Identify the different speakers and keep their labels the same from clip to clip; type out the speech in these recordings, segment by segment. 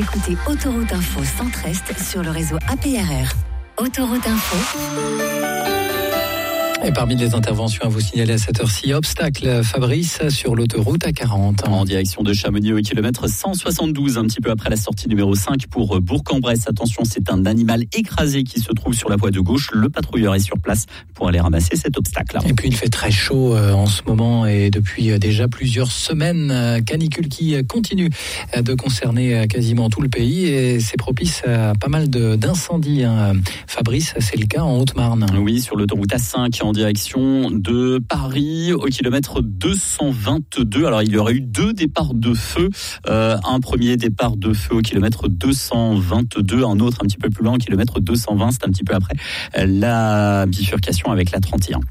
Speaker 1: Écoutez Autoroute Info Centre-Est sur le réseau APRR. Autoroute Info.
Speaker 2: Et parmi les interventions à vous signaler à cette heure-ci, obstacle Fabrice sur l'autoroute A40.
Speaker 3: En direction de Chamonix au kilomètre 172, un petit peu après la sortie numéro 5 pour Bourg-en-Bresse. Attention, c'est un animal écrasé qui se trouve sur la voie de gauche. Le patrouilleur est sur place pour aller ramasser cet obstacle.
Speaker 2: Et puis il fait très chaud en ce moment et depuis déjà plusieurs semaines. Canicule qui continue de concerner quasiment tout le pays et c'est propice à pas mal d'incendies. Fabrice, c'est le cas en Haute-Marne.
Speaker 3: Oui, sur l'autoroute A5 en direction de Paris au kilomètre 222. Alors il y aurait eu 2 départs de feu. Un premier départ de feu au kilomètre 222, un autre un petit peu plus loin au kilomètre 220. C'est un petit peu après la bifurcation avec la 31.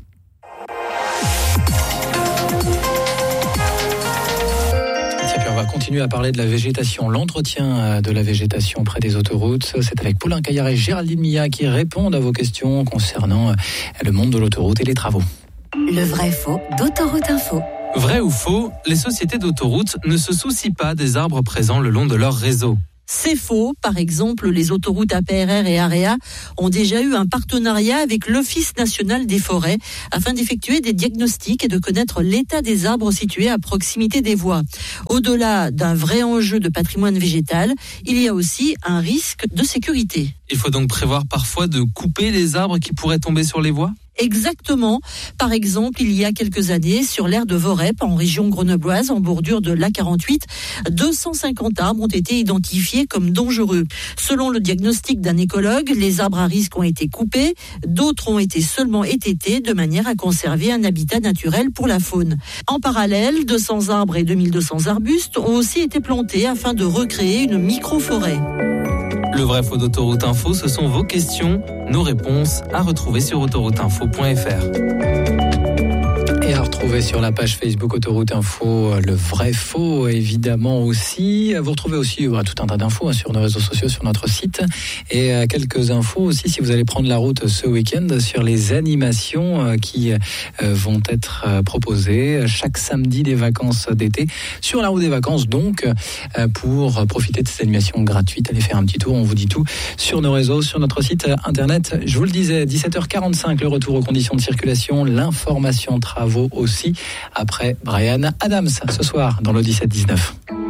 Speaker 2: On va continuer à parler de la végétation, l'entretien de la végétation près des autoroutes. C'est avec Paulin Caillard et Géraldine Mia qui répondent à vos questions concernant le monde de l'autoroute et les travaux.
Speaker 1: Le vrai-faux d'Autoroute Info.
Speaker 4: Vrai ou faux, les sociétés d'autoroutes ne se soucient pas des arbres présents le long de leur réseau.
Speaker 5: C'est faux. Par exemple, les autoroutes APRR et AREA ont déjà eu un partenariat avec l'Office national des forêts afin d'effectuer des diagnostics et de connaître l'état des arbres situés à proximité des voies. Au-delà d'un vrai enjeu de patrimoine végétal, il y a aussi un risque de sécurité.
Speaker 4: Il faut donc prévoir parfois de couper les arbres qui pourraient tomber sur les voies ?
Speaker 5: Exactement. Par exemple, il y a quelques années, sur l'aire de Vorep, en région grenobloise, en bordure de l'A48, 250 arbres ont été identifiés comme dangereux. Selon le diagnostic d'un écologue, les arbres à risque ont été coupés, d'autres ont été seulement étêtés de manière à conserver un habitat naturel pour la faune. En parallèle, 200 arbres et 2200 arbustes ont aussi été plantés afin de recréer une micro-forêt.
Speaker 4: Le vrai faux d'Autoroute Info, ce sont vos questions, nos réponses à retrouver sur autorouteinfo.fr.
Speaker 2: Et à retrouver sur la page Facebook Autoroute Info, le vrai faux évidemment aussi. Vous retrouvez aussi tout un tas d'infos sur nos réseaux sociaux, sur notre site. Et quelques infos aussi si vous allez prendre la route ce week-end sur les animations qui vont être proposées chaque samedi des vacances d'été. Sur la route des vacances donc, pour profiter de ces animations gratuites, allez faire un petit tour, on vous dit tout sur nos réseaux, sur notre site internet. Je vous le disais, 17h45, le retour aux conditions de circulation, l'information travaux aussi, après Brian Adams ce soir dans le 17-19.